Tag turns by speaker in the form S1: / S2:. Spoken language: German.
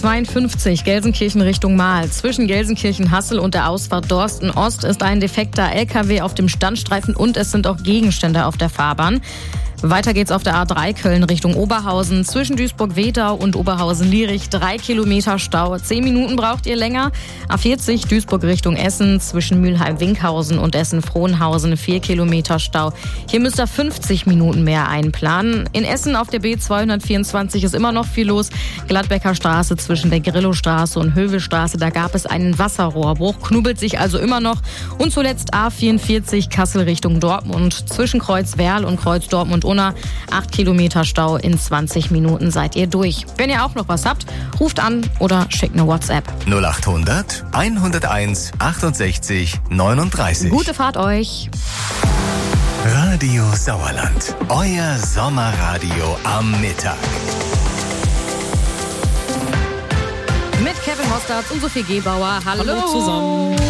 S1: A52 Gelsenkirchen Richtung Mahl. Zwischen Gelsenkirchen-Hassel und der Ausfahrt Dorsten Ost ist ein defekter LKW auf dem Standstreifen und es sind auch Gegenstände auf der Fahrbahn. Weiter geht's auf der A3 Köln Richtung Oberhausen. Zwischen Duisburg-Wedau und Oberhausen-Lierich 3 Kilometer Stau. 10 Minuten braucht ihr länger. A40 Duisburg Richtung Essen. Zwischen Mülheim-Winkhausen und Essen-Frohnhausen 4 Kilometer Stau. Hier müsst ihr 50 Minuten mehr einplanen. In Essen auf der B224 ist immer noch viel los. Gladbecker Straße zwischen der Grillostraße und Hövelstraße. Da gab es einen Wasserrohrbruch. Knubbelt sich also immer noch. Und zuletzt A44 Kassel Richtung Dortmund. Zwischen Kreuzwerl und Kreuz Dortmund 8 Kilometer Stau, in 20 Minuten seid ihr durch. Wenn ihr auch noch was habt, ruft an oder schickt eine WhatsApp.
S2: 0800 101 68 39.
S1: Gute Fahrt euch.
S2: Radio Sauerland, euer Sommerradio am Mittag.
S1: Mit Kevin Mostert und Sophie Gebauer. Hallo
S3: Hallo zusammen.